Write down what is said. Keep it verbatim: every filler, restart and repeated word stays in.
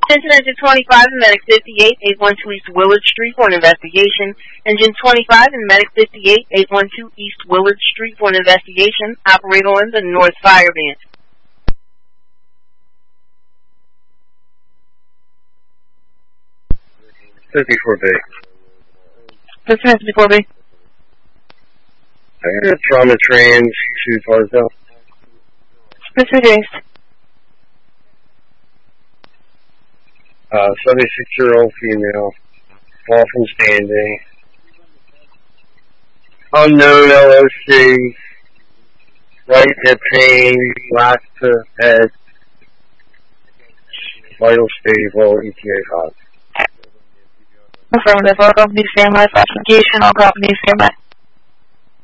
Engine twenty-five and Medic fifty-eight, eight one two East Willard Street for an investigation. Engine twenty-five and Medic fifty-eight, eight one two East Willard Street for an investigation. Operator on the North Fire Band. fifty-four B. fifty-four B. I got a trauma train to Tarzell. fifty-six. Uh, seventy-six-year-old female, fall from standing. Unknown L O C, right hip pain, last to head, vital stable, E T A five. Affirmative. All companies stand by for application. All companies stand by.